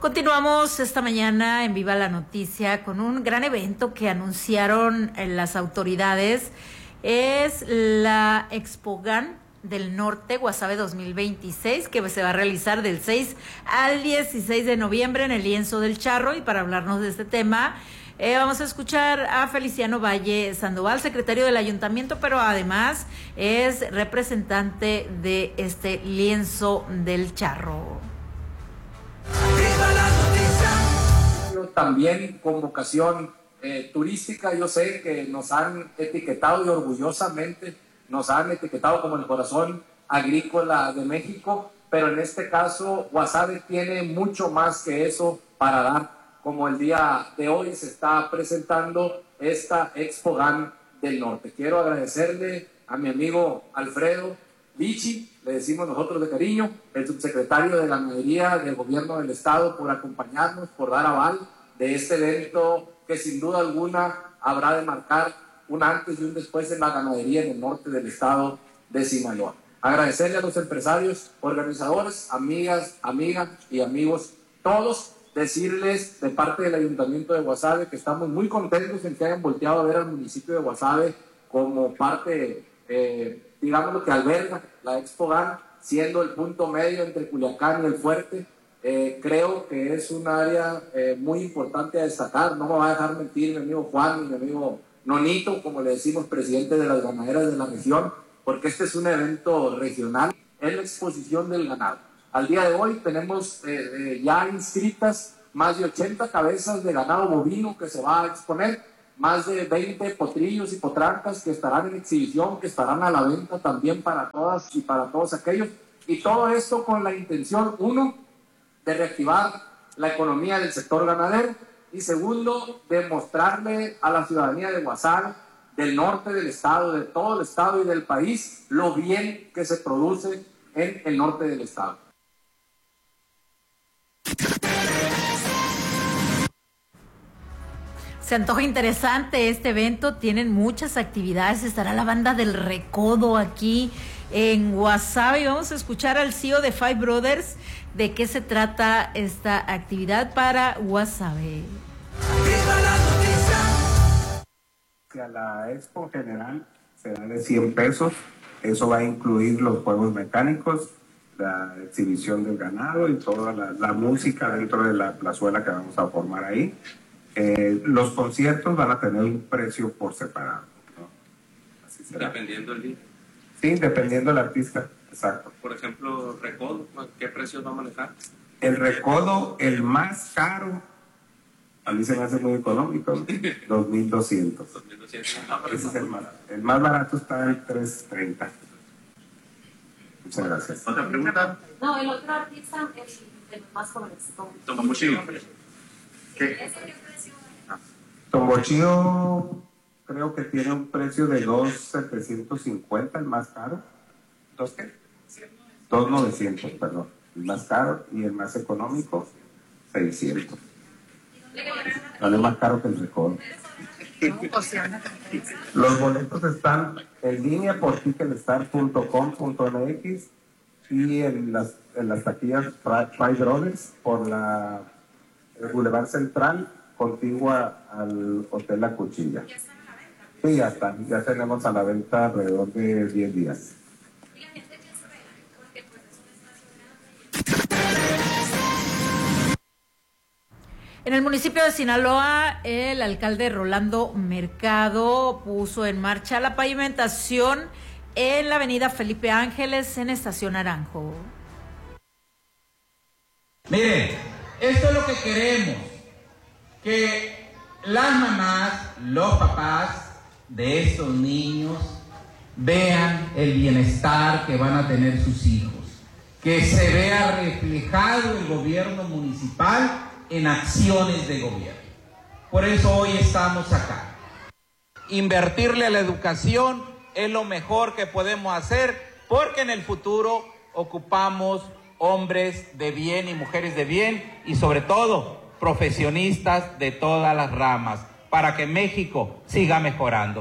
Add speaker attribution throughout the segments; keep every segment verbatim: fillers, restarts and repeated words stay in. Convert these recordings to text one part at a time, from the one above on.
Speaker 1: Continuamos esta mañana en Viva la Noticia con un gran evento que anunciaron las autoridades. Es la Expogan del Norte Guasave dos mil veintiséis, que se va a realizar del seis al dieciséis de noviembre en el Lienzo del Charro. Y para hablarnos de este tema, eh, vamos a escuchar a Feliciano Valle Sandoval, secretario del Ayuntamiento, pero además es representante de este Lienzo del Charro.
Speaker 2: También con vocación eh, turística. Yo sé que nos han etiquetado y orgullosamente nos han etiquetado como el corazón agrícola de México, pero en este caso Guasave tiene mucho más que eso para dar, como el día de hoy se está presentando esta Expogan del Norte. Quiero agradecerle a mi amigo Alfredo Vichy, le decimos nosotros de cariño, el subsecretario de Ganadería del Gobierno del Estado, por acompañarnos, por dar aval de este evento que sin duda alguna habrá de marcar un antes y un después en la ganadería en el norte del estado de Sinaloa. Agradecerle a los empresarios, organizadores, amigas, amigas y amigos, todos, decirles de parte del Ayuntamiento de Guasave que estamos muy contentos en que hayan volteado a ver al municipio de Guasave como parte, eh, digamos, lo que alberga la Expogan, siendo el punto medio entre Culiacán y El Fuerte. Eh, creo que es un área eh, muy importante a destacar. No me va a dejar mentir mi amigo Juan y mi amigo Nonito, como le decimos, presidente de las ganaderas de la región, porque este es un evento regional, es la exposición del ganado. Al día de hoy tenemos eh, eh, ya inscritas más de ochenta cabezas de ganado bovino que se va a exponer, más de veinte potrillos y potrancas que estarán en exhibición, que estarán a la venta también para todas y para todos aquellos. Y todo esto con la intención, uno, de reactivar la economía del sector ganadero, y segundo, de mostrarle a la ciudadanía de Guasave, del norte del estado, de todo el estado y del país, lo bien que se produce en el norte del estado.
Speaker 1: Se antoja interesante este evento, tienen muchas actividades, estará la banda del Recodo aquí en Guasave, y vamos a escuchar al C E O de Five Brothers de qué se trata esta actividad para Guasave.
Speaker 3: La expo general será de cien pesos, eso va a incluir los juegos mecánicos, la exhibición del ganado y toda la, la música dentro de la plazuela que vamos a formar ahí. Eh, los conciertos van a tener un precio por separado, ¿no? Así será.
Speaker 4: Dependiendo del día.
Speaker 3: Sí, dependiendo del artista, exacto.
Speaker 4: Por ejemplo, Recodo, ¿qué precios va a manejar?
Speaker 3: El Recodo, el más caro, a mí se me hace muy económico, ¿no? dos mil doscientos.
Speaker 4: dos mil doscientos. Ah,
Speaker 3: Ese es el más, el más barato, está en trescientos treinta. Muchas gracias.
Speaker 4: ¿Otra pregunta?
Speaker 5: No, el otro artista es el más joven.
Speaker 4: Tombochido.
Speaker 3: ¿Qué? Tombochido creo que tiene un precio de dos mil setecientos cincuenta, el más caro. ¿Dos qué? dos mil novecientos, perdón. El más caro, y el más económico, seiscientos. No es más caro que el Recodo. Los boletos están en línea por ticketstar punto com punto m x y en las, en las taquillas Five Brothers por la el Boulevard Central, contigua al Hotel La Cuchilla. Sí, ya están, ya tenemos a la venta alrededor de diez días.
Speaker 1: En el municipio de Sinaloa, el alcalde Rolando Mercado puso en marcha la pavimentación en la avenida Felipe Ángeles en Estación Naranjo.
Speaker 6: Miren, esto es lo que queremos, que las mamás, los papás de estos niños vean el bienestar que van a tener sus hijos, que se vea reflejado el gobierno municipal en acciones de gobierno. Por eso hoy estamos acá. Invertirle a la educación es lo mejor que podemos hacer, porque en el futuro ocupamos hombres de bien y mujeres de bien, y sobre todo profesionistas de todas las ramas, para que México siga mejorando.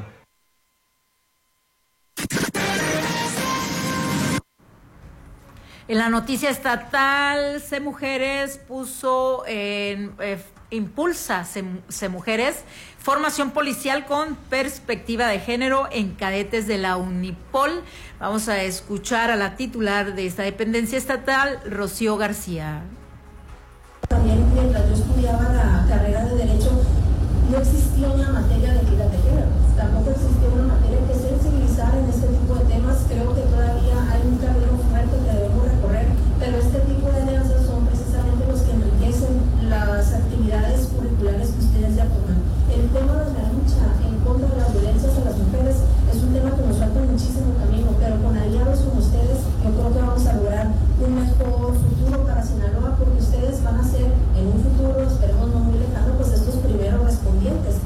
Speaker 1: En la noticia estatal, C Mujeres puso en eh, impulsa C, C Mujeres formación policial con perspectiva de género en cadetes de la Unipol. Vamos a escuchar a la titular de esta dependencia estatal, Rocío García.
Speaker 7: También mientras yo estudiaba la carrera de Derecho, no existía una materia de equidad de género, tampoco existía una materia que sensibilizar en este tipo de temas. Creo que todavía hay un camino fuerte que debemos recorrer, pero este tipo de alianzas son precisamente los que enriquecen las actividades curriculares que ustedes ya toman. El tema de la lucha en contra de las violencias a las mujeres es un tema que nos falta muchísimo camino, pero con aliados como ustedes yo creo que vamos a lograr un mejor futuro para Sinaloa, porque ustedes van a ser en un futuro, esperemos no muy lejano, pues estos primeros respondientes.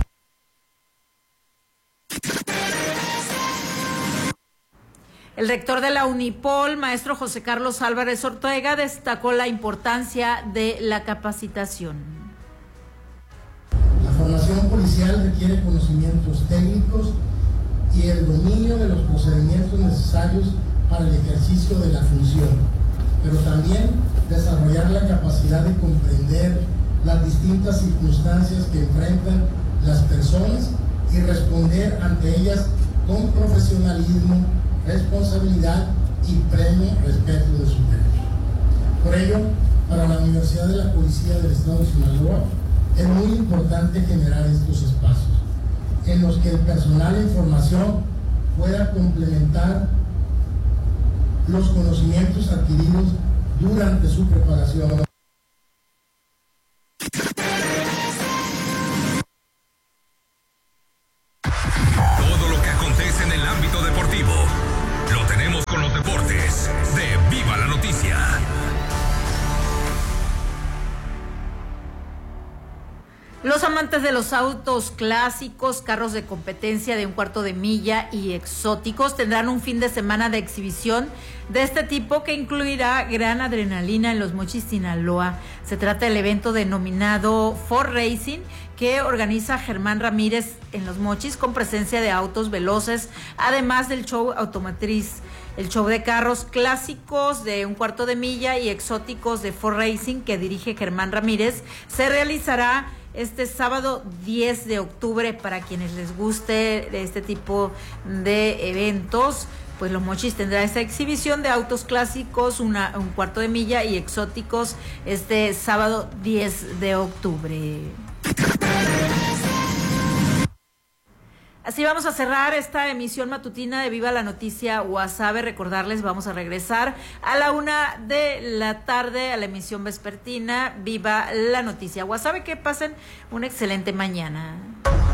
Speaker 1: El rector de la Unipol, maestro José Carlos Álvarez Ortega, destacó la importancia de la capacitación.
Speaker 8: La formación policial requiere conocimientos técnicos y el dominio de los procedimientos necesarios para el ejercicio de la función, pero también desarrollar la capacidad de comprender las distintas circunstancias que enfrentan las personas y responder ante ellas con profesionalismo, responsabilidad y pleno respeto de sus derechos. Por ello, para la Universidad de la Policía del Estado de Sinaloa, es muy importante generar estos espacios en los que el personal en formación pueda complementar los conocimientos adquiridos durante su preparación.
Speaker 9: Todo lo que acontece en el ámbito deportivo lo tenemos con los deportes de Viva la Noticia.
Speaker 1: Los amantes de los autos clásicos, carros de competencia de un cuarto de milla y exóticos tendrán un fin de semana de exhibición de este tipo que incluirá gran adrenalina en Los Mochis, Sinaloa. Se trata del evento denominado Ford Racing, que organiza Germán Ramírez en Los Mochis, con presencia de autos veloces, además del show automotriz. El show de carros clásicos de un cuarto de milla y exóticos de Ford Racing, que dirige Germán Ramírez, se realizará este sábado diez de octubre. Para quienes les guste este tipo de eventos, pues Los Mochis tendrá esta exhibición de autos clásicos, una, un cuarto de milla y exóticos este sábado diez de octubre. Así vamos a cerrar esta emisión matutina de Viva la Noticia Guasave. Recordarles, vamos a regresar a la una de la tarde a la emisión vespertina Viva la Noticia Guasave. Que pasen una excelente mañana.